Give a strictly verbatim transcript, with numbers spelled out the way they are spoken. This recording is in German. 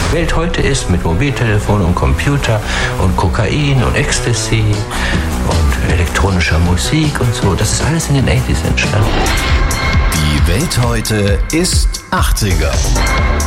Welt heute ist mit Mobiltelefon und Computer und Kokain und Ecstasy und elektronischer Musik und so. Das ist alles in den achtziger entstanden. Die Welt heute ist achtziger.